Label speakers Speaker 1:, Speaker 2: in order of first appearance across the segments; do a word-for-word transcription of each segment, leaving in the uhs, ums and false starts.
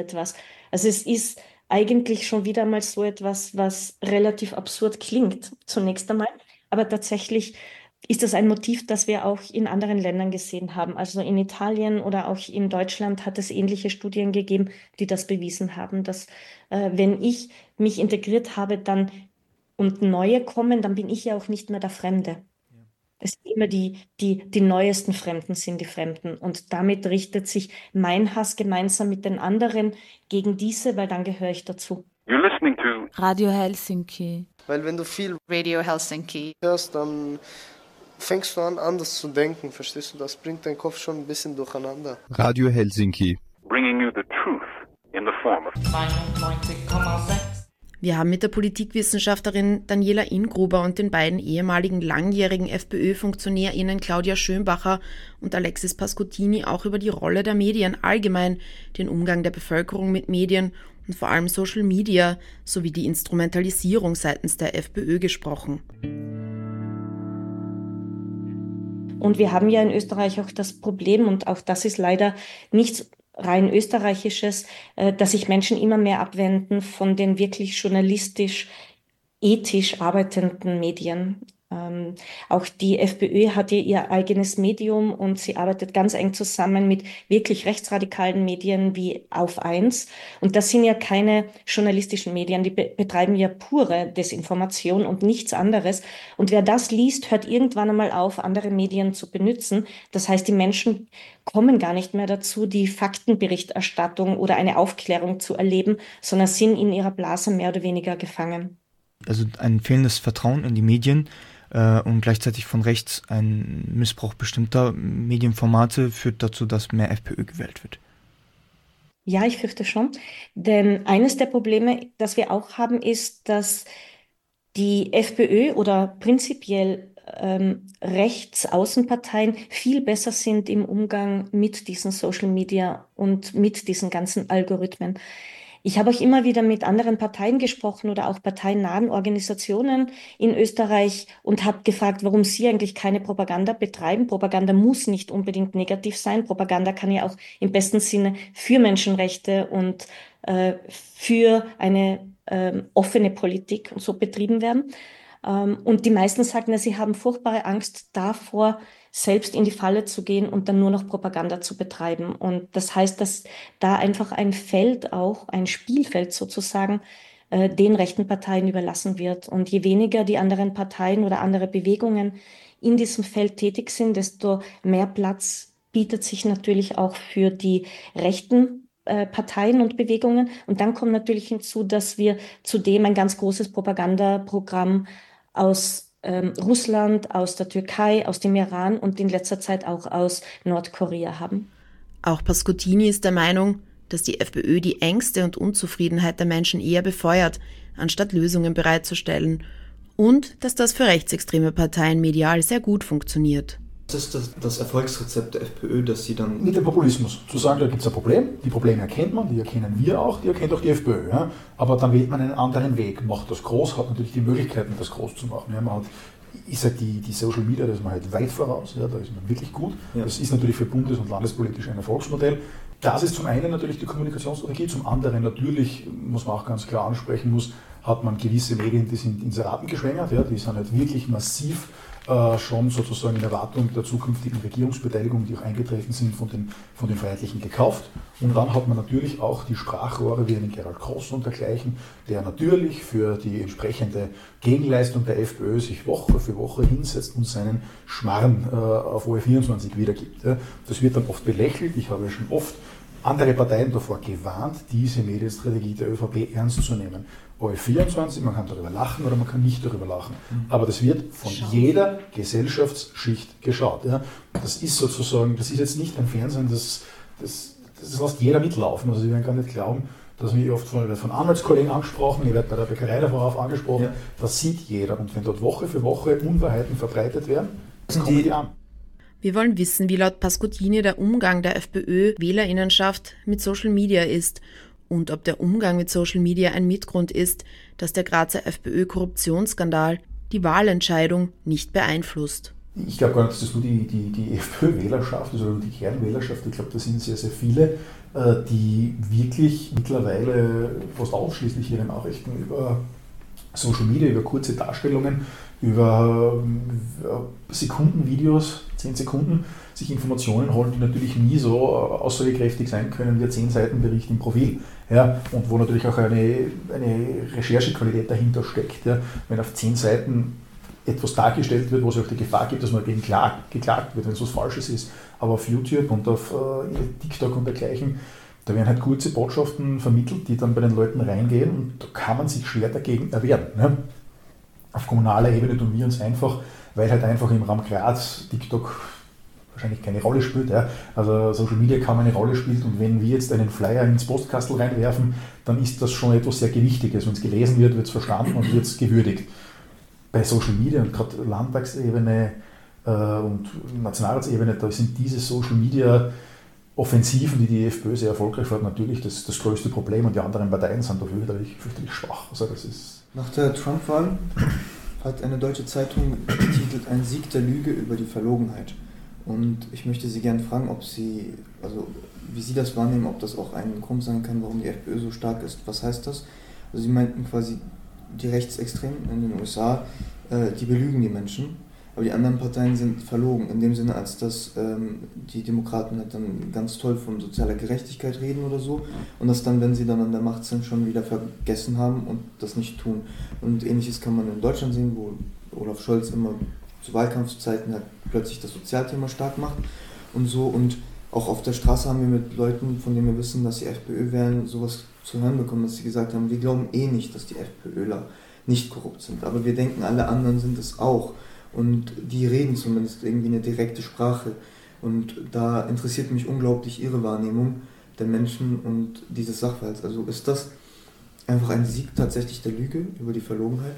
Speaker 1: etwas. Also es ist eigentlich schon wieder mal so etwas, was relativ absurd klingt, zunächst einmal. Aber tatsächlich ist das ein Motiv, das wir auch in anderen Ländern gesehen haben. Also in Italien oder auch in Deutschland hat es ähnliche Studien gegeben, die das bewiesen haben, dass äh, wenn ich mich integriert habe, dann und Neue kommen, dann bin ich ja auch nicht mehr der Fremde. Es sind immer die, die, die neuesten Fremden sind die Fremden. Und damit richtet sich mein Hass gemeinsam mit den anderen gegen diese, weil dann gehöre ich dazu.
Speaker 2: You're listening to
Speaker 3: Radio Helsinki.
Speaker 4: Weil wenn du viel
Speaker 5: Radio Helsinki
Speaker 4: hörst, dann fängst du an, anders zu denken, verstehst du? Das bringt deinen Kopf schon ein bisschen durcheinander.
Speaker 6: Radio Helsinki.
Speaker 2: bringing you the truth in the form of
Speaker 5: neunundneunzig Komma sechs.
Speaker 3: Wir haben mit der Politikwissenschaftlerin Daniela Ingruber und den beiden ehemaligen langjährigen FPÖ-FunktionärInnen Claudia Schönbacher und Alexis Pascottini auch über die Rolle der Medien allgemein, den Umgang der Bevölkerung mit Medien und vor allem Social Media sowie die Instrumentalisierung seitens der FPÖ gesprochen.
Speaker 1: Und wir haben ja in Österreich auch das Problem, und auch das ist leider nichts rein österreichisches, äh, dass sich Menschen immer mehr abwenden von den wirklich journalistisch, ethisch arbeitenden Medien. Ähm, auch die FPÖ hat ja ihr eigenes Medium und sie arbeitet ganz eng zusammen mit wirklich rechtsradikalen Medien wie Auf eins. Und das sind ja keine journalistischen Medien, die be- betreiben ja pure Desinformation und nichts anderes. Und wer das liest, hört irgendwann einmal auf, andere Medien zu benutzen. Das heißt, die Menschen kommen gar nicht mehr dazu, die Faktenberichterstattung oder eine Aufklärung zu erleben, sondern sind in ihrer Blase mehr oder weniger gefangen.
Speaker 7: Also ein fehlendes Vertrauen in die Medien äh, und gleichzeitig von rechts ein Missbrauch bestimmter Medienformate führt dazu, dass mehr FPÖ gewählt wird.
Speaker 1: Ja, ich fürchte schon. Denn eines der Probleme, das wir auch haben, ist, dass die FPÖ oder prinzipiell ähm, Rechtsaußenparteien viel besser sind im Umgang mit diesen Social Media und mit diesen ganzen Algorithmen. Ich habe auch immer wieder mit anderen Parteien gesprochen oder auch parteiennahen Organisationen in Österreich und habe gefragt, warum sie eigentlich keine Propaganda betreiben. Propaganda muss nicht unbedingt negativ sein. Propaganda kann ja auch im besten Sinne für Menschenrechte und äh, für eine ähm, offene Politik und so betrieben werden. Ähm, und die meisten sagen, ja, sie haben furchtbare Angst davor, selbst in die Falle zu gehen und dann nur noch Propaganda zu betreiben. Und das heißt, dass da einfach ein Feld auch, ein Spielfeld sozusagen, äh, den rechten Parteien überlassen wird. Und je weniger die anderen Parteien oder andere Bewegungen in diesem Feld tätig sind, desto mehr Platz bietet sich natürlich auch für die rechten äh, Parteien und Bewegungen. Und dann kommt natürlich hinzu, dass wir zudem ein ganz großes Propagandaprogramm aus ähm, Russland, aus der Türkei, aus dem Iran und in letzter Zeit auch aus Nordkorea haben.
Speaker 3: Auch Pascottini ist der Meinung, dass die FPÖ die Ängste und Unzufriedenheit der Menschen eher befeuert, anstatt Lösungen bereitzustellen. Und dass das für rechtsextreme Parteien medial sehr gut funktioniert.
Speaker 8: Das ist das, das Erfolgsrezept der FPÖ, dass sie dann...
Speaker 9: Mit dem Populismus. Zu sagen, da gibt es ein Problem, die Probleme erkennt man, die erkennen wir auch, die erkennt auch die FPÖ. Ja? Aber dann wählt man einen anderen Weg, macht das groß, hat natürlich die Möglichkeiten, das groß zu machen. Ja? Man hat, ist halt die, die Social Media, da ist man halt weit voraus, ja? Da ist man wirklich gut. Ja. Das ist natürlich für bundes- und landespolitisch ein Erfolgsmodell. Das ist zum einen natürlich die Kommunikationsstrategie, zum anderen natürlich, muss man auch ganz klar ansprechen muss, hat man gewisse Medien, die sind Inseraten geschwängert, ja? Die sind halt wirklich massiv Äh, schon sozusagen in Erwartung der zukünftigen Regierungsbeteiligung, die auch eingetreten sind, von den, von den Freiheitlichen gekauft. Und dann hat man natürlich auch die Sprachrohre wie einen Gerald Kross und dergleichen, der natürlich für die entsprechende Gegenleistung der FPÖ sich Woche für Woche hinsetzt und seinen Schmarrn äh, auf O R vierundzwanzig wiedergibt. Ja. Das wird dann oft belächelt. Ich habe schon oft andere Parteien davor gewarnt, diese Medienstrategie der ÖVP ernst zu nehmen. O R vierundzwanzig, man kann darüber lachen oder man kann nicht darüber lachen. Aber das wird von Schau. jeder Gesellschaftsschicht geschaut. Ja. Das ist sozusagen, das ist jetzt nicht ein Fernsehen, das, das, das lässt jeder mitlaufen. Also Sie werden gar nicht glauben, dass mich oft von, von Anwaltskollegen angesprochen, ich werde bei der Bäckerei darauf angesprochen, ja. Das sieht jeder. Und wenn dort Woche für Woche Unwahrheiten verbreitet werden, dann kommen die an.
Speaker 3: Wir wollen wissen, wie laut Pascottini der Umgang der FPÖ-WählerInnenschaft mit Social Media ist und ob der Umgang mit Social Media ein Mitgrund ist, dass der Grazer FPÖ-Korruptionsskandal die Wahlentscheidung nicht beeinflusst.
Speaker 9: Ich glaube gar nicht, dass das nur die, die, die FPÖ-Wählerschaft ist oder die Kernwählerschaft. Ich glaube, da sind sehr, sehr viele die wirklich mittlerweile fast ausschließlich ihre Nachrichten über Social Media, über kurze Darstellungen, über Sekundenvideos, zehn Sekunden, sich Informationen holen, die natürlich nie so aussagekräftig sein können wie ein zehn Seiten Bericht im Profil. Ja, und wo natürlich auch eine, eine Recherchequalität dahinter steckt. Ja. Wenn auf zehn Seiten etwas dargestellt wird, wo es auch die Gefahr gibt, dass man gegen geklagt, geklagt wird, wenn es was Falsches ist. Aber auf YouTube und auf äh, TikTok und dergleichen, da werden halt kurze Botschaften vermittelt, die dann bei den Leuten reingehen und da kann man sich schwer dagegen erwehren. Ne? Auf kommunaler Ebene tun wir uns einfach, weil halt einfach im Raum Graz TikTok wahrscheinlich keine Rolle spielt. Ja? Also Social Media kaum eine Rolle spielt und wenn wir jetzt einen Flyer ins Postkastel reinwerfen, dann ist das schon etwas sehr Gewichtiges. Wenn es gelesen wird, wird es verstanden und wird es gewürdigt. Bei Social Media und gerade Landtagsebene äh, und Nationalratsebene, da sind diese Social Media Offensiven, die die FPÖ sehr erfolgreich fährt, natürlich das, das größte Problem und die anderen Parteien sind da fürchterlich, fürchterlich schwach. Also das ist
Speaker 8: Nach der Trump-Wahl hat eine deutsche Zeitung getitelt "Ein Sieg der Lüge über die Verlogenheit". Und ich möchte Sie gerne fragen, ob Sie, also wie Sie das wahrnehmen, ob das auch ein Grund sein kann, warum die FPÖ so stark ist. Was heißt das? Also Sie meinten quasi, die Rechtsextremen in den U S A, äh, die belügen die Menschen, aber die anderen Parteien sind verlogen, in dem Sinne, als dass ähm, die Demokraten halt dann ganz toll von sozialer Gerechtigkeit reden oder so und das dann, wenn sie dann an der Macht sind, schon wieder vergessen haben und das nicht tun. Und Ähnliches kann man in Deutschland sehen, wo Olaf Scholz immer zu Wahlkampfzeiten halt plötzlich das Sozialthema stark macht und so. Und auch auf der Straße haben wir mit Leuten, von denen wir wissen, dass sie FPÖ wählen, sowas zu hören bekommen, dass sie gesagt haben, wir glauben eh nicht, dass die FPÖler nicht korrupt sind, aber wir denken, alle anderen sind es auch. Und die reden zumindest irgendwie eine direkte Sprache. Und da interessiert mich unglaublich Ihre Wahrnehmung der Menschen und dieses Sachverhalts. Also ist das einfach ein Sieg tatsächlich der Lüge über die Verlogenheit?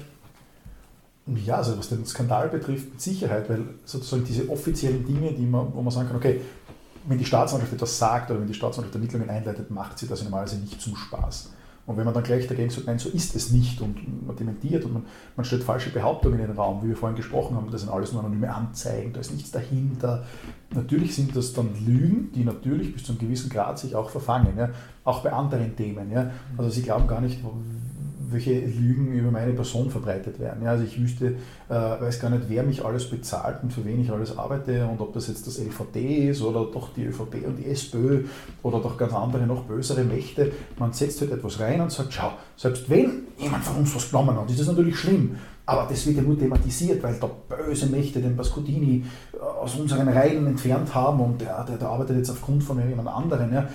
Speaker 9: Ja, also was den Skandal betrifft, mit Sicherheit, weil sozusagen diese offiziellen Dinge, die man, wo man sagen kann, okay, wenn die Staatsanwaltschaft etwas sagt oder wenn die Staatsanwaltschaft Ermittlungen einleitet, macht sie das normalerweise nicht zum Spaß. Und wenn man dann gleich dagegen sagt, nein, so ist es nicht und man dementiert und man, man stellt falsche Behauptungen in den Raum, wie wir vorhin gesprochen haben, das sind alles nur anonyme Anzeigen, da ist nichts dahinter. Natürlich sind das dann Lügen, die natürlich bis zu einem gewissen Grad sich auch verfangen, ja? Auch bei anderen Themen. Ja? Also Sie glauben gar nicht, welche Lügen über meine Person verbreitet werden. Ja, also ich wüsste, äh, weiß gar nicht, wer mich alles bezahlt und für wen ich alles arbeite und ob das jetzt das L V D ist oder doch die ÖVP und die SPÖ oder doch ganz andere, noch bösere Mächte. Man setzt halt etwas rein und sagt, schau, selbst wenn jemand von uns was genommen hat, ist das natürlich schlimm, aber das wird ja nur thematisiert, weil da böse Mächte den Pascodini aus unseren Reihen entfernt haben und der, der, der arbeitet jetzt aufgrund von jemand anderen. Ja.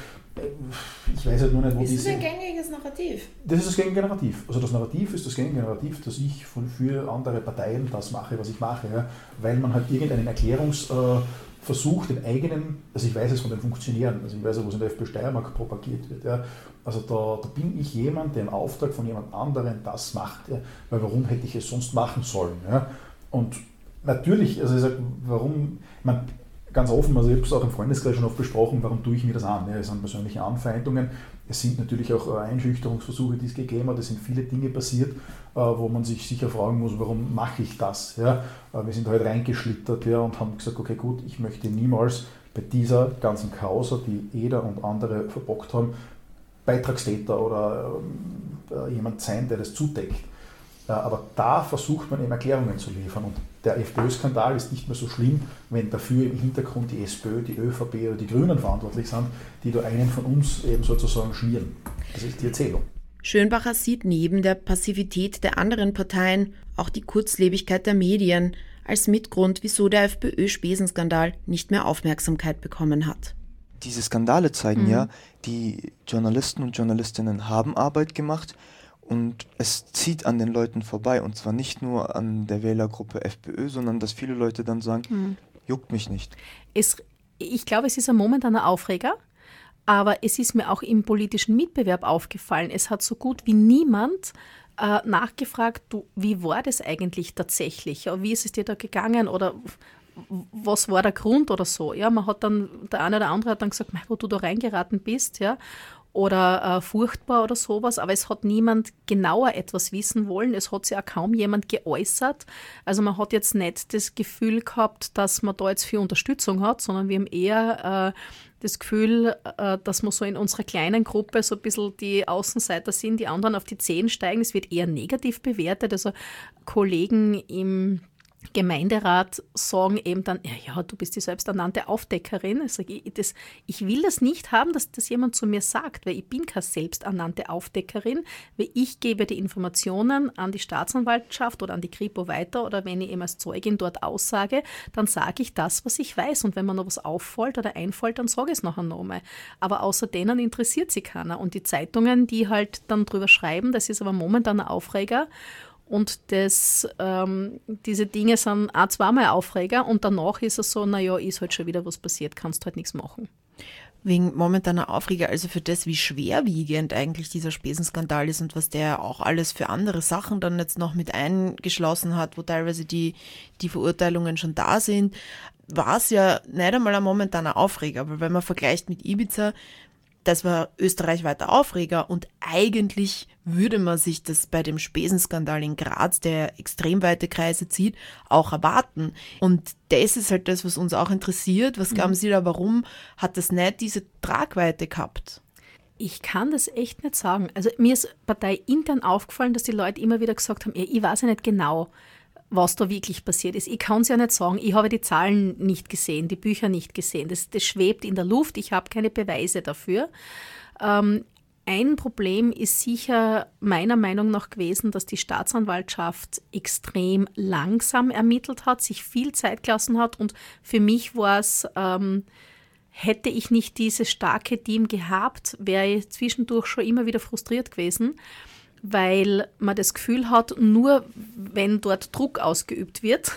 Speaker 9: Ich weiß halt nur nicht, wo
Speaker 3: ist
Speaker 9: diese...
Speaker 3: Ist das ein gängiges Narrativ?
Speaker 9: Das ist das gängige Narrativ. Also das Narrativ ist das gängige Narrativ, dass ich für andere Parteien das mache, was ich mache. Ja? Weil man halt irgendeinen Erklärungsversuch, den eigenen, also ich weiß es von den Funktionären, also ich weiß ja, wo es in der FPÖ Steiermark propagiert wird. Ja? Also da, da bin ich jemand, der im Auftrag von jemand anderem das macht. Ja? Weil warum hätte ich es sonst machen sollen? Ja? Und natürlich, also ich sage, warum... Man, ganz offen, also ich habe es auch im Freundeskreis schon oft besprochen, warum tue ich mir das an? Ja, es sind persönliche Anfeindungen, es sind natürlich auch Einschüchterungsversuche, die es gegeben hat, es sind viele Dinge passiert, wo man sich sicher fragen muss, warum mache ich das? Ja? Wir sind halt reingeschlittert, ja, und haben gesagt, okay gut, ich möchte niemals bei dieser ganzen Causa, die Eder und andere verbockt haben, Beitragstäter oder äh, jemand sein, der das zudeckt. Aber da versucht man eben Erklärungen zu liefern. Und der FPÖ-Skandal ist nicht mehr so schlimm, wenn dafür im Hintergrund die SPÖ, die ÖVP oder die Grünen verantwortlich sind, die da einen von uns eben sozusagen schmieren. Das ist die Erzählung.
Speaker 3: Schönbacher sieht neben der Passivität der anderen Parteien auch die Kurzlebigkeit der Medien als Mitgrund, wieso der FPÖ-Spesenskandal nicht mehr Aufmerksamkeit bekommen hat.
Speaker 6: Diese Skandale zeigen
Speaker 3: Mhm.
Speaker 6: ja, die Journalisten und Journalistinnen haben Arbeit gemacht. Und es zieht an den Leuten vorbei, und zwar nicht nur an der Wählergruppe FPÖ, sondern dass viele Leute dann sagen,
Speaker 10: Mhm.
Speaker 6: juckt mich nicht.
Speaker 10: Es, ich glaube, es ist ein momentaner Aufreger, aber es ist mir auch im politischen Mitbewerb aufgefallen. Es hat so gut wie niemand äh, nachgefragt, du, wie war das eigentlich tatsächlich? Ja, wie ist es dir da gegangen oder was war der Grund oder so? Ja, man hat dann, der eine oder andere hat dann gesagt, wo du da reingeraten bist, ja, oder äh, furchtbar oder sowas, aber es hat niemand genauer etwas wissen wollen. Es hat sich auch kaum jemand geäußert. Also man hat jetzt nicht das Gefühl gehabt, dass man da jetzt viel Unterstützung hat, sondern wir haben eher das Gefühl, dass wir so in unserer kleinen Gruppe so ein bisschen die Außenseiter sind, die anderen auf die Zehen steigen. Es wird eher negativ bewertet. Also Kollegen im Gemeinderat sagen eben dann, ja, ja, du bist die selbsternannte Aufdeckerin. Ich sage, ich, das, ich will das nicht haben, dass das jemand zu mir sagt, weil ich bin keine selbsternannte Aufdeckerin, weil ich gebe die Informationen an die Staatsanwaltschaft oder an die Kripo weiter oder wenn ich eben als Zeugin dort aussage, dann sage ich das, was ich weiß und wenn mir noch was auffällt oder einfällt, dann sage ich es nachher nochmal. Aber außer denen interessiert sich keiner und die Zeitungen, die halt dann drüber schreiben, das ist aber momentan ein Aufreger. Und das, ähm, diese Dinge sind auch zweimal Aufreger und danach ist es so, naja, ist halt schon wieder was passiert, kannst halt nichts machen.
Speaker 3: Wegen momentaner Aufreger, also für das, wie schwerwiegend eigentlich dieser Spesenskandal ist und was der auch alles für andere Sachen dann jetzt noch mit eingeschlossen hat, wo teilweise die, die Verurteilungen schon da sind, war es ja nicht einmal ein momentaner Aufreger, aber wenn man vergleicht mit Ibiza, das war österreichweiter Aufreger und eigentlich würde man sich das bei dem Spesenskandal in Graz, der extrem weite Kreise zieht, auch erwarten. Und das ist halt das, was uns auch interessiert. Was glauben Sie da, warum hat das nicht diese Tragweite gehabt?
Speaker 10: Ich kann das echt nicht sagen. Also mir ist parteiintern aufgefallen, dass die Leute immer wieder gesagt haben, ja, ich weiß ja nicht genau, was da wirklich passiert ist. Ich kann es ja nicht sagen, ich habe die Zahlen nicht gesehen, die Bücher nicht gesehen. Das, das schwebt in der Luft, ich habe keine Beweise dafür. Ähm, ein Problem ist sicher meiner Meinung nach gewesen, dass die Staatsanwaltschaft extrem langsam ermittelt hat, sich viel Zeit gelassen hat und für mich war es, ähm, hätte ich nicht dieses starke Team gehabt, wäre ich zwischendurch schon immer wieder frustriert gewesen, weil man das Gefühl hat, nur wenn dort Druck ausgeübt wird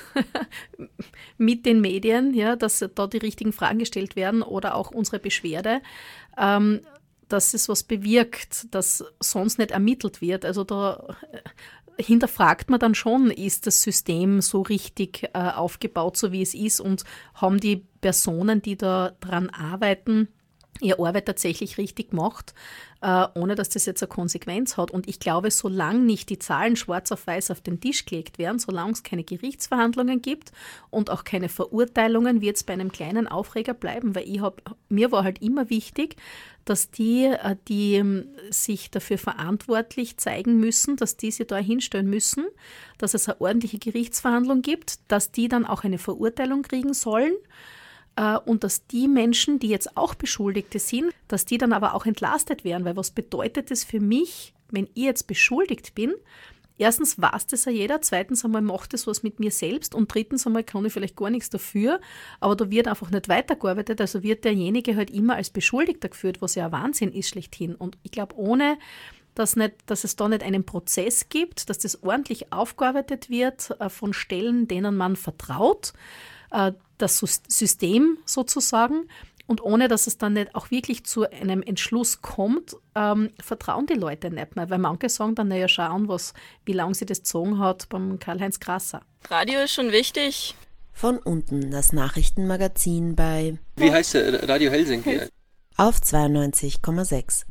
Speaker 10: mit den Medien, ja, dass da die richtigen Fragen gestellt werden oder auch unsere Beschwerde, ähm, dass es was bewirkt, dass sonst nicht ermittelt wird. Also da hinterfragt man dann schon, ist das System so richtig äh, aufgebaut, so wie es ist und haben die Personen, die da dran arbeiten, ihre Arbeit tatsächlich richtig gemacht, äh, ohne dass das jetzt eine Konsequenz hat. Und ich glaube, solange nicht die Zahlen schwarz auf weiß auf den Tisch gelegt werden, solange es keine Gerichtsverhandlungen gibt und auch keine Verurteilungen, wird es bei einem kleinen Aufreger bleiben, weil ich hab, mir war halt immer wichtig, dass die, äh, die ähm, sich dafür verantwortlich zeigen müssen, dass die sich da hinstellen müssen, dass es eine ordentliche Gerichtsverhandlung gibt, dass die dann auch eine Verurteilung kriegen sollen, und dass die Menschen, die jetzt auch Beschuldigte sind, dass die dann aber auch entlastet werden. Weil was bedeutet das für mich, wenn ich jetzt beschuldigt bin? Erstens weiß das ja jeder, zweitens einmal macht das was mit mir selbst und drittens einmal kann ich vielleicht gar nichts dafür, aber da wird einfach nicht weitergearbeitet, also wird derjenige halt immer als Beschuldigter geführt, was ja ein Wahnsinn ist schlechthin. Und ich glaube, ohne dass, nicht, dass es da nicht einen Prozess gibt, dass das ordentlich aufgearbeitet wird von Stellen, denen man vertraut, das System sozusagen und ohne, dass es dann nicht auch wirklich zu einem Entschluss kommt, ähm, vertrauen die Leute nicht mehr, weil manche sagen dann, naja, schauen, was, wie lange sie das gezogen hat beim Karl-Heinz Grasser.
Speaker 11: Radio ist schon wichtig.
Speaker 3: Von unten das Nachrichtenmagazin bei...
Speaker 12: Wie heißt der? Radio Helsinki?
Speaker 3: Auf zweiundneunzig Komma sechs.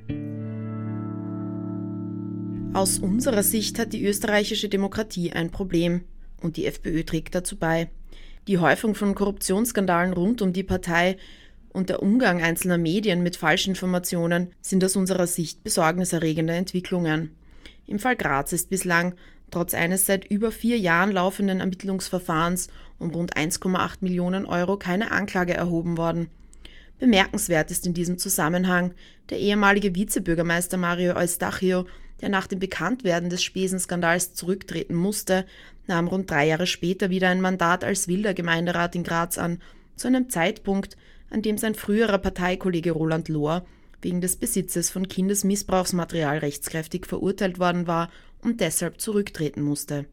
Speaker 3: Aus unserer Sicht hat die österreichische Demokratie ein Problem und die FPÖ trägt dazu bei. Die Häufung von Korruptionsskandalen rund um die Partei und der Umgang einzelner Medien mit Falschinformationen sind aus unserer Sicht besorgniserregende Entwicklungen. Im Fall Graz ist bislang, trotz eines seit über vier Jahren laufenden Ermittlungsverfahrens um rund eins Komma acht Millionen Euro, keine Anklage erhoben worden. Bemerkenswert ist in diesem Zusammenhang der ehemalige Vizebürgermeister Mario Eustachio, der nach dem Bekanntwerden des Spesenskandals zurücktreten musste, nahm rund drei Jahre später wieder ein Mandat als wilder Gemeinderat in Graz an, zu einem Zeitpunkt, an dem sein früherer Parteikollege Roland Lohr wegen des Besitzes von Kindesmissbrauchsmaterial rechtskräftig verurteilt worden war und deshalb zurücktreten musste.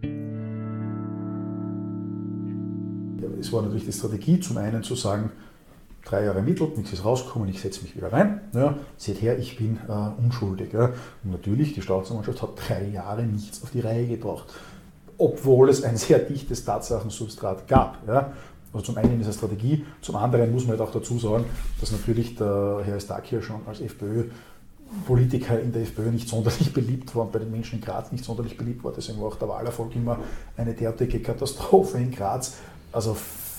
Speaker 9: Es war natürlich die Strategie, zum einen zu sagen, drei Jahre ermittelt, nichts ist rausgekommen, ich setze mich wieder rein. Ja, seht her, ich bin äh, unschuldig. Ja. Und natürlich, die Staatsanwaltschaft hat drei Jahre nichts auf die Reihe gebracht, obwohl es ein sehr dichtes Tatsachensubstrat gab. Ja. Also zum einen ist es Strategie, zum anderen muss man halt auch dazu sagen, dass natürlich der Herr Eustachio schon als FPÖ-Politiker in der FPÖ nicht sonderlich beliebt war und bei den Menschen in Graz nicht sonderlich beliebt war. Deswegen war auch der Wahlerfolg immer eine derartige Katastrophe in Graz. Also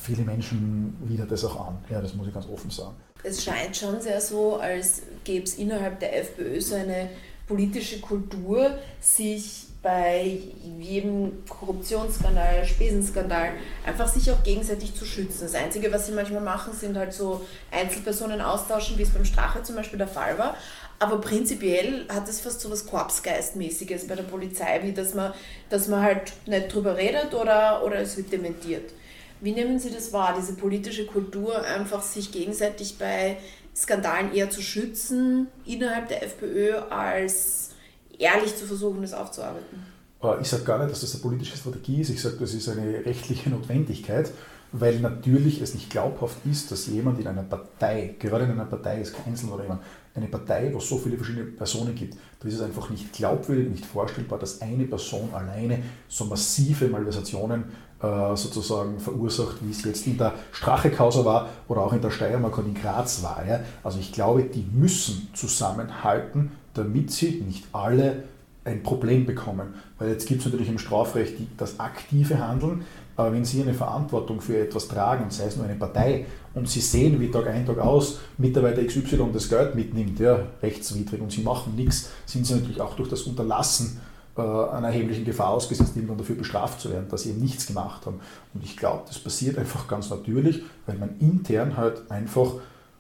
Speaker 9: viele Menschen widert das auch an. Ja, das muss ich ganz offen sagen.
Speaker 3: Es scheint schon sehr so, als gäbe es innerhalb der FPÖ so eine politische Kultur, sich bei jedem Korruptionsskandal, Spesenskandal einfach sich auch gegenseitig zu schützen. Das Einzige, was sie manchmal machen, sind halt so Einzelpersonen austauschen, wie es beim Strache zum Beispiel der Fall war. Aber prinzipiell hat es fast so was Korpsgeistmäßiges bei der Polizei, wie dass man, dass man halt nicht drüber redet oder, oder es wird dementiert. Wie nehmen Sie das wahr, diese politische Kultur, einfach sich gegenseitig bei Skandalen eher zu schützen innerhalb der FPÖ, als ehrlich zu versuchen, das aufzuarbeiten?
Speaker 9: Ich sage gar nicht, dass das eine politische Strategie ist, ich sage, das ist eine rechtliche Notwendigkeit, weil natürlich es nicht glaubhaft ist, dass jemand in einer Partei, gerade in einer Partei, ist kein Einzelner oder jemand, eine Partei, wo es so viele verschiedene Personen gibt, da ist es einfach nicht glaubwürdig, nicht vorstellbar, dass eine Person alleine so massive Malversationen äh, sozusagen verursacht, wie es jetzt in der Strache-Causa war oder auch in der Steiermark und in Graz war. Ja? Also ich glaube, die müssen zusammenhalten, damit sie nicht alle ein Problem bekommen. Weil jetzt gibt es natürlich im Strafrecht die, das aktive Handeln, aber wenn Sie eine Verantwortung für etwas tragen, und sei es nur eine Partei, und Sie sehen, wie Tag ein, Tag aus Mitarbeiter X Y das Geld mitnimmt, ja, rechtswidrig, und Sie machen nichts, sind Sie natürlich auch durch das Unterlassen äh, einer erheblichen Gefahr ausgesetzt, irgendwann dafür bestraft zu werden, dass Sie eben nichts gemacht haben. Und ich glaube, das passiert einfach ganz natürlich, weil man intern halt einfach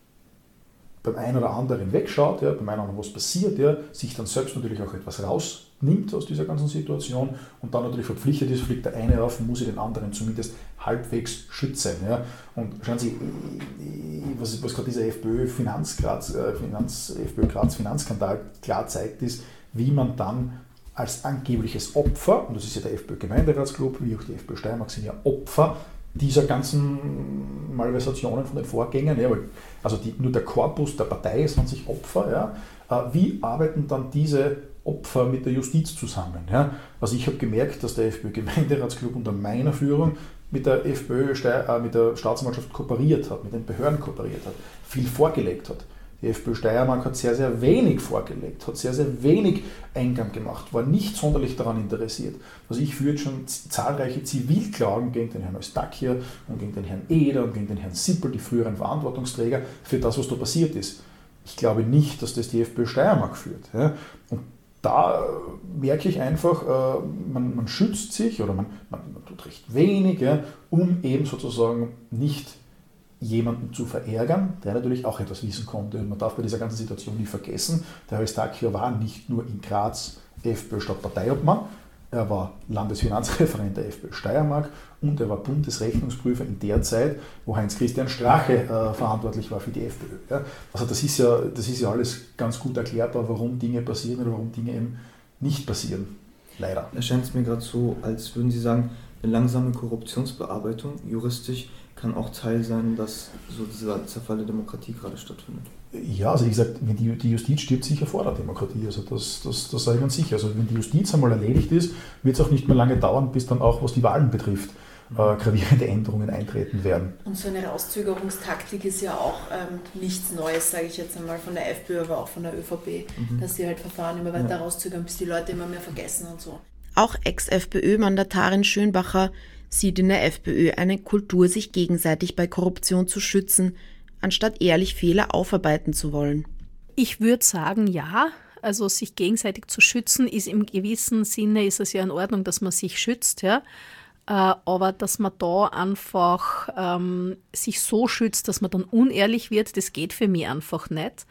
Speaker 9: beim einen oder anderen wegschaut, ja, beim einen oder anderen was passiert, ja, sich dann selbst natürlich auch etwas rausnimmt aus dieser ganzen Situation und dann natürlich verpflichtet ist, fliegt der eine auf, muss ich den anderen zumindest halbwegs schützen. Ja. Und schauen Sie, was, was gerade dieser FPÖ-Finanzgraz, äh, Finanz, FPÖ-Graz-Finanzskandal klar zeigt, ist, wie man dann als angebliches Opfer, und das ist ja der FPÖ-Gemeinderatsclub, wie auch die FPÖ Steiermark sind ja Opfer dieser ganzen Malversationen von den Vorgängern, ja, also die, nur der Korpus der Partei ist an sich Opfer, ja, wie arbeiten dann diese Opfer mit der Justiz zusammen? Ja? Also ich habe gemerkt, dass der FPÖ-Gemeinderatsclub unter meiner Führung mit der FPÖ, äh, mit der Staatsanwaltschaft kooperiert hat, mit den Behörden kooperiert hat, viel vorgelegt hat. Die FPÖ Steiermark hat sehr, sehr wenig vorgelegt, hat sehr, sehr wenig Eingang gemacht, war nicht sonderlich daran interessiert. Also ich führe schon zahlreiche Zivilklagen gegen den Herrn Eustachier und gegen den Herrn Eder und gegen den Herrn Sippel, die früheren Verantwortungsträger, für das, was da passiert ist. Ich glaube nicht, dass das die FPÖ Steiermark führt. Ja. Und da merke ich einfach, man, man schützt sich oder man, man, man tut recht wenig, ja, um eben sozusagen nicht jemanden zu verärgern, der natürlich auch etwas wissen konnte. Und man darf bei dieser ganzen Situation nie vergessen, der Herr Eustachier war nicht nur in Graz FPÖ-Stadtparteiobmann, er war Landesfinanzreferent der FPÖ Steiermark und er war Bundesrechnungsprüfer in der Zeit, wo Heinz-Christian Strache äh, verantwortlich war für die FPÖ. Ja. Also das ist, ja, das ist ja alles ganz gut erklärbar, warum Dinge passieren oder warum Dinge eben nicht passieren. Leider.
Speaker 8: Da scheint es mir gerade so, als würden Sie sagen, eine langsame Korruptionsbearbeitung juristisch kann auch Teil sein, dass so dieser Zerfall der Demokratie gerade stattfindet.
Speaker 9: Ja, also wie gesagt, wenn die, die Justiz stirbt sicher vor der Demokratie, also das, das, das sage ich ganz sicher. Also wenn die Justiz einmal erledigt ist, wird es auch nicht mehr lange dauern, bis dann auch, was die Wahlen betrifft, äh, gravierende Änderungen eintreten werden.
Speaker 3: Und so eine Rauszögerungstaktik ist ja auch ähm, nichts Neues, sage ich jetzt einmal, von der FPÖ, aber auch von der ÖVP, mhm. dass sie halt Verfahren immer weiter ja. rauszögern, bis die Leute immer mehr vergessen und so.
Speaker 13: Auch Ex-FPÖ-Mandatarin Schönbacher sieht in der FPÖ eine Kultur, sich gegenseitig bei Korruption zu schützen, anstatt ehrlich Fehler aufarbeiten zu wollen.
Speaker 10: Ich würde sagen, ja. Also sich gegenseitig zu schützen, ist im gewissen Sinne ist es ja in Ordnung, dass man sich schützt, ja. Aber dass man da einfach ähm, sich so schützt, dass man dann unehrlich wird, das geht für mich einfach nicht.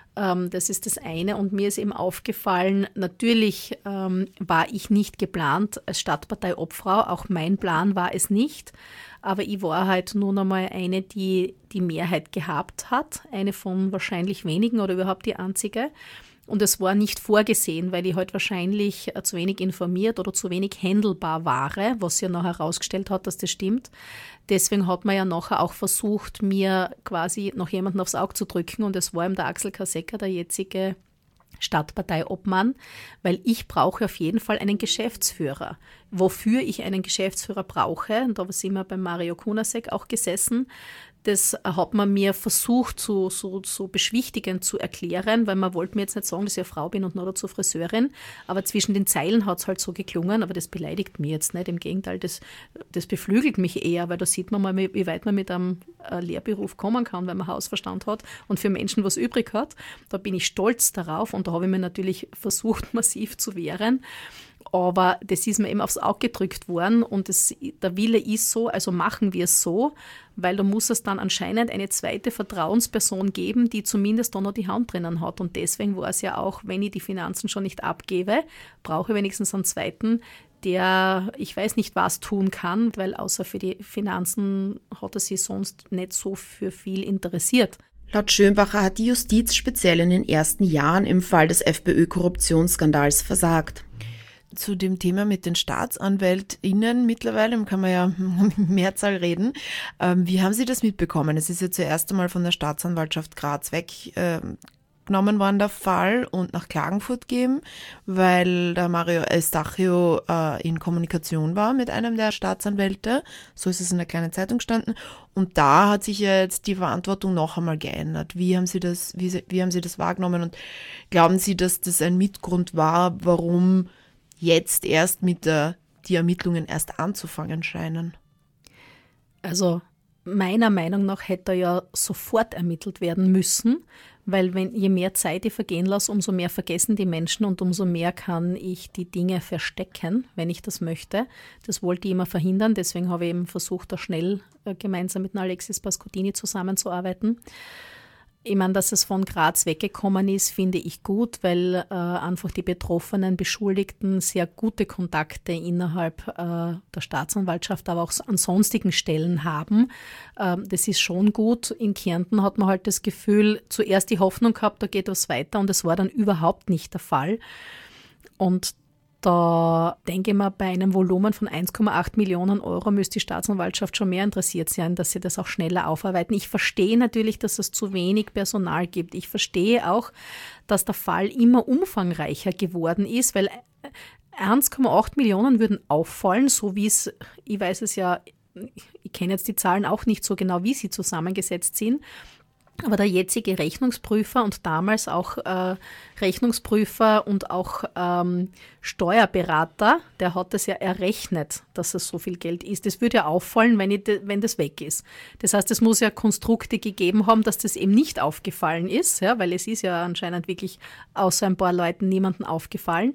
Speaker 10: Das ist das eine und mir ist eben aufgefallen, natürlich ähm, war ich nicht geplant als Stadtpartei-Obfrau, auch mein Plan war es nicht, aber ich war halt nun einmal eine, die die Mehrheit gehabt hat, eine von wahrscheinlich wenigen oder überhaupt die einzige. Und es war nicht vorgesehen, weil ich halt wahrscheinlich zu wenig informiert oder zu wenig handelbar war, was ja noch herausgestellt hat, dass das stimmt. Deswegen hat man ja nachher auch versucht, mir quasi noch jemanden aufs Auge zu drücken und es war eben der Axel Kasecker, der jetzige Stadtparteiobmann, weil ich brauche auf jeden Fall einen Geschäftsführer. Wofür ich einen Geschäftsführer brauche, und da sind wir beim Mario Kunasek auch gesessen, Das hat man mir versucht, so, so, so beschwichtigend zu erklären, weil man wollte mir jetzt nicht sagen, dass ich eine Frau bin und noch dazu Friseurin, aber zwischen den Zeilen hat es halt so geklungen, aber das beleidigt mich jetzt nicht, im Gegenteil, das, das beflügelt mich eher, weil da sieht man mal, wie weit man mit einem Lehrberuf kommen kann, wenn man Hausverstand hat und für Menschen was übrig hat. Da bin ich stolz darauf und da habe ich mir natürlich versucht, massiv zu wehren. Aber das ist mir eben aufs Auge gedrückt worden und das, der Wille ist so, also machen wir es so, weil da muss es dann anscheinend eine zweite Vertrauensperson geben, die zumindest da noch die Hand drinnen hat. Und deswegen war es ja auch, wenn ich die Finanzen schon nicht abgebe, brauche ich wenigstens einen zweiten, der, ich weiß nicht, was tun kann, weil außer für die Finanzen hat er sich sonst nicht so für viel interessiert.
Speaker 3: Laut Schönbacher hat die Justiz speziell in den ersten Jahren im Fall des FPÖ-Korruptionsskandals versagt. Zu dem Thema mit den StaatsanwältInnen mittlerweile kann man ja in Mehrzahl reden. Ähm, wie haben Sie das mitbekommen? Es ist ja zuerst einmal von der Staatsanwaltschaft Graz weggenommen worden, der Fall, und nach Klagenfurt gegeben, weil der Mario Eustachio äh, in Kommunikation war mit einem der Staatsanwälte. So ist es in der kleinen Zeitung gestanden. Und da hat sich ja jetzt die Verantwortung noch einmal geändert. Wie haben Sie das, wie, wie haben Sie das wahrgenommen? Und glauben Sie, dass das ein Mitgrund war, warum jetzt erst mit der, die Ermittlungen erst anzufangen scheinen?
Speaker 10: Also meiner Meinung nach hätte ja sofort ermittelt werden müssen, weil wenn je mehr Zeit ich vergehen lasse, umso mehr vergessen die Menschen und umso mehr kann ich die Dinge verstecken, wenn ich das möchte. Das wollte ich immer verhindern, deswegen habe ich eben versucht, da schnell äh, gemeinsam mit Alexis Pascutini zusammenzuarbeiten. Ich meine, dass es von Graz weggekommen ist, finde ich gut, weil äh, einfach die betroffenen Beschuldigten sehr gute Kontakte innerhalb äh, der Staatsanwaltschaft, aber auch an sonstigen Stellen haben. Äh, das ist schon gut. In Kärnten hat man halt das Gefühl, zuerst die Hoffnung gehabt, da geht was weiter, und das war dann überhaupt nicht der Fall. Und da denke ich mal, bei einem Volumen von eins Komma acht Millionen Euro müsste die Staatsanwaltschaft schon mehr interessiert sein, dass sie das auch schneller aufarbeiten. Ich verstehe natürlich, dass es zu wenig Personal gibt. Ich verstehe auch, dass der Fall immer umfangreicher geworden ist, weil eins Komma acht Millionen würden auffallen, so wie es, ich weiß es ja, ich kenne jetzt die Zahlen auch nicht so genau, wie sie zusammengesetzt sind. Aber der jetzige Rechnungsprüfer und damals auch äh, Rechnungsprüfer und auch ähm, Steuerberater, der hat das ja errechnet, dass es so viel Geld ist. Das würde ja auffallen, wenn, ich de, wenn das weg ist. Das heißt, es muss ja Konstrukte gegeben haben, dass das eben nicht aufgefallen ist, ja, weil es ist ja anscheinend wirklich außer ein paar Leuten niemandem aufgefallen.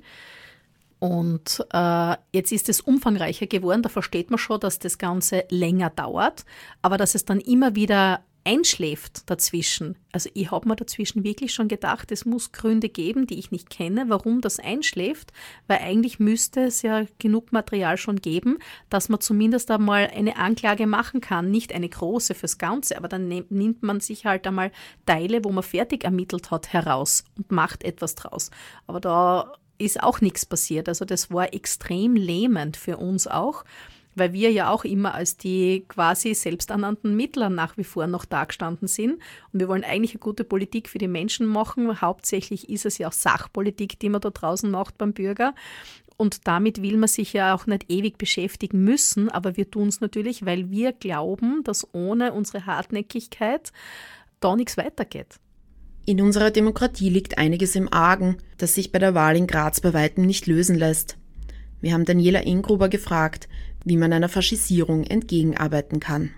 Speaker 10: Und äh, jetzt ist es umfangreicher geworden, da versteht man schon, dass das Ganze länger dauert, aber dass es dann immer wieder einschläft dazwischen. Also ich habe mir dazwischen wirklich schon gedacht, es muss Gründe geben, die ich nicht kenne, warum das einschläft, weil eigentlich müsste es ja genug Material schon geben, dass man zumindest einmal eine Anklage machen kann, nicht eine große fürs Ganze, aber dann nimmt man sich halt einmal Teile, wo man fertig ermittelt hat, heraus und macht etwas draus. Aber da ist auch nichts passiert. Also das war extrem lähmend für uns auch, weil wir ja auch immer als die quasi selbsternannten Mittler nach wie vor noch dagestanden sind. Und wir wollen eigentlich eine gute Politik für die Menschen machen. Hauptsächlich ist es ja auch Sachpolitik, die man da draußen macht beim Bürger. Und damit will man sich ja auch nicht ewig beschäftigen müssen. Aber wir tun es natürlich, weil wir glauben, dass ohne unsere Hartnäckigkeit da nichts weitergeht.
Speaker 3: In unserer Demokratie liegt einiges im Argen, das sich bei der Wahl in Graz bei weitem nicht lösen lässt. Wir haben Daniela Ingruber gefragt, wie man einer Faschisierung entgegenarbeiten kann.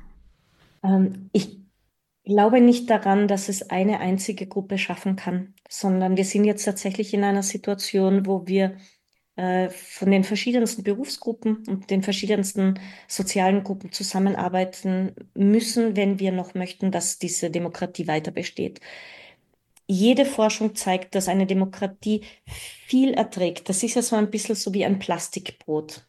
Speaker 1: Ähm, ich glaube nicht daran, dass es eine einzige Gruppe schaffen kann, sondern wir sind jetzt tatsächlich in einer Situation, wo wir äh, von den verschiedensten Berufsgruppen und den verschiedensten sozialen Gruppen zusammenarbeiten müssen, wenn wir noch möchten, dass diese Demokratie weiter besteht. Jede Forschung zeigt, dass eine Demokratie viel erträgt. Das ist ja so ein bisschen so wie ein Plastikbrot.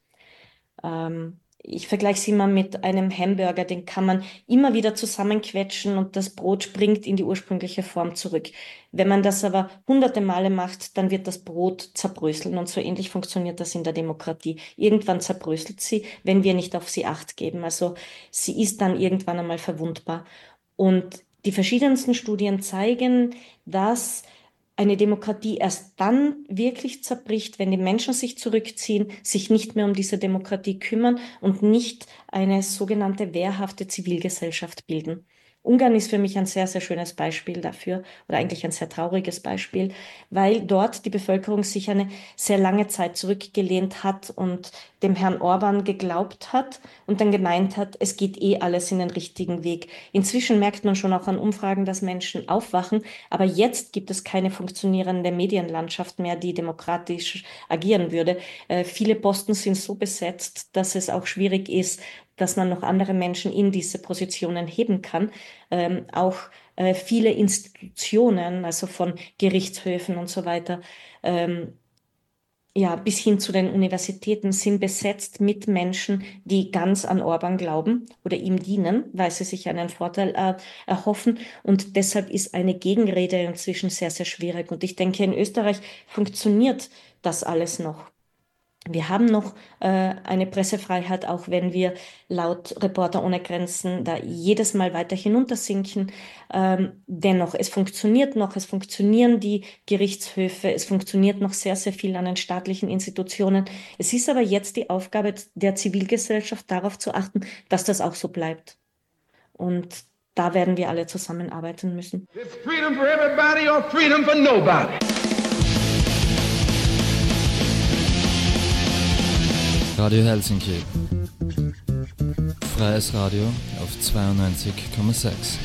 Speaker 1: Ähm, ich vergleiche es immer mit einem Hamburger, den kann man immer wieder zusammenquetschen und das Brot springt in die ursprüngliche Form zurück. Wenn man das aber hunderte Male macht, dann wird das Brot zerbröseln und so ähnlich funktioniert das in der Demokratie. Irgendwann zerbröselt sie, wenn wir nicht auf sie Acht geben. Also sie ist dann irgendwann einmal verwundbar. Und die verschiedensten Studien zeigen, dass eine Demokratie erst dann wirklich zerbricht, wenn die Menschen sich zurückziehen, sich nicht mehr um diese Demokratie kümmern und nicht eine sogenannte wehrhafte Zivilgesellschaft bilden. Ungarn ist für mich ein sehr, sehr schönes Beispiel dafür oder eigentlich ein sehr trauriges Beispiel, weil dort die Bevölkerung sich eine sehr lange Zeit zurückgelehnt hat und dem Herrn Orban geglaubt hat und dann gemeint hat, es geht eh alles in den richtigen Weg. Inzwischen merkt man schon auch an Umfragen, dass Menschen aufwachen, aber jetzt gibt es keine funktionierende Medienlandschaft mehr, die demokratisch agieren würde. Äh, viele Posten sind so besetzt, dass es auch schwierig ist, dass man noch andere Menschen in diese Positionen heben kann. Ähm, auch äh, viele Institutionen, also von Gerichtshöfen und so weiter, ähm, ja, bis hin zu den Universitäten sind besetzt mit Menschen, die ganz an Orban glauben oder ihm dienen, weil sie sich einen Vorteil äh, erhoffen. Und deshalb ist eine Gegenrede inzwischen sehr, sehr schwierig. Und ich denke, in Österreich funktioniert das alles noch. Wir haben noch äh, eine Pressefreiheit, auch wenn wir laut Reporter ohne Grenzen da jedes Mal weiter hinuntersinken. Ähm, dennoch, es funktioniert noch, es funktionieren die Gerichtshöfe, es funktioniert noch sehr, sehr viel an den staatlichen Institutionen. Es ist aber jetzt die Aufgabe der Zivilgesellschaft, darauf zu achten, dass das auch so bleibt. Und da werden wir alle zusammenarbeiten müssen.
Speaker 14: It's freedom for everybody or freedom for nobody.
Speaker 15: Radio Helsinki. Freies Radio auf zweiundneunzig Komma sechs.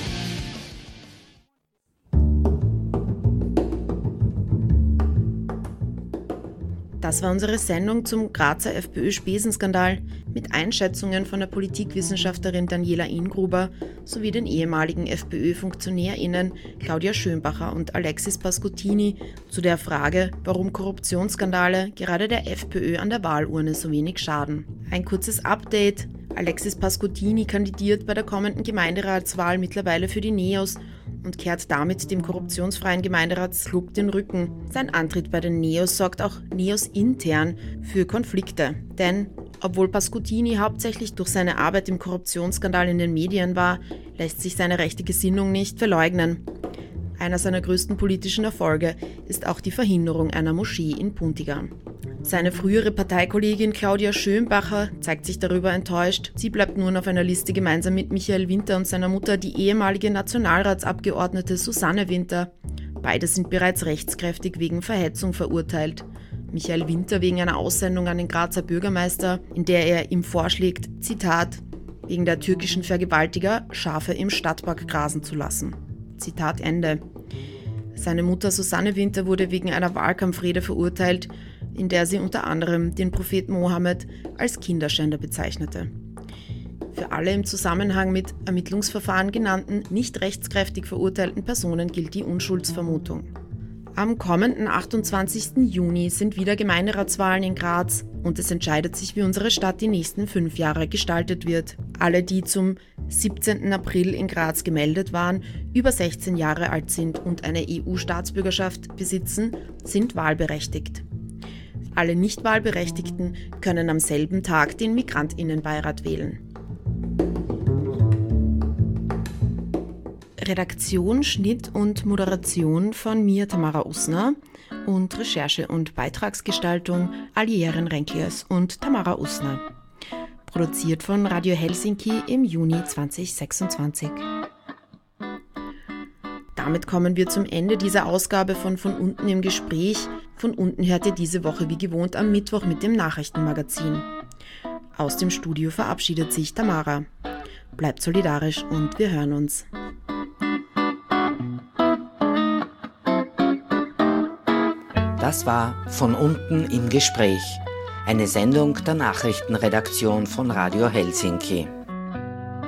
Speaker 3: Das war unsere Sendung zum Grazer FPÖ-Spesenskandal mit Einschätzungen von der Politikwissenschaftlerin Daniela Ingruber sowie den ehemaligen FPÖ-FunktionärInnen Claudia Schönbacher und Alexis Pascottini zu der Frage, warum Korruptionsskandale gerade der FPÖ an der Wahlurne so wenig schaden. Ein kurzes Update: Alexis Pascottini kandidiert bei der kommenden Gemeinderatswahl mittlerweile für die NEOS und kehrt damit dem korruptionsfreien Gemeinderatsclub den Rücken. Sein Antritt bei den NEOS sorgt auch NEOS intern für Konflikte. Denn obwohl Pascottini hauptsächlich durch seine Arbeit im Korruptionsskandal in den Medien war, lässt sich seine rechte Gesinnung nicht verleugnen. Einer seiner größten politischen Erfolge ist auch die Verhinderung einer Moschee in Puntigam. Seine frühere Parteikollegin Claudia Schönbacher zeigt sich darüber enttäuscht. Sie bleibt nun auf einer Liste gemeinsam mit Michael Winter und seiner Mutter, die ehemalige Nationalratsabgeordnete Susanne Winter. Beide sind bereits rechtskräftig wegen Verhetzung verurteilt. Michael Winter wegen einer Aussendung an den Grazer Bürgermeister, in der er ihm vorschlägt, Zitat, wegen der türkischen Vergewaltiger Schafe im Stadtpark grasen zu lassen. Zitat Ende. Seine Mutter Susanne Winter wurde wegen einer Wahlkampfrede verurteilt, in der sie unter anderem den Propheten Mohammed als Kinderschänder bezeichnete. Für alle im Zusammenhang mit Ermittlungsverfahren genannten, nicht rechtskräftig verurteilten Personen gilt die Unschuldsvermutung. Am kommenden achtundzwanzigsten Juni sind wieder Gemeinderatswahlen in Graz und es entscheidet sich, wie unsere Stadt die nächsten fünf Jahre gestaltet wird. Alle, die zum siebzehnten April in Graz gemeldet waren, über sechzehn Jahre alt sind und eine E U-Staatsbürgerschaft besitzen, sind wahlberechtigt. Alle Nicht-Wahlberechtigten können am selben Tag den Migrantinnenbeirat wählen. Redaktion, Schnitt und Moderation von mir, Tamara Usner, und Recherche und Beitragsgestaltung Ali Jeren-Renkliers und Tamara Usner. Produziert von Radio Helsinki im Juni zweitausendsechsundzwanzig. Damit kommen wir zum Ende dieser Ausgabe von Von unten im Gespräch. Von unten hört ihr diese Woche wie gewohnt am Mittwoch mit dem Nachrichtenmagazin. Aus dem Studio verabschiedet sich Tamara. Bleibt solidarisch und wir hören uns.
Speaker 16: Das war Von unten im Gespräch, eine Sendung der Nachrichtenredaktion von Radio Helsinki.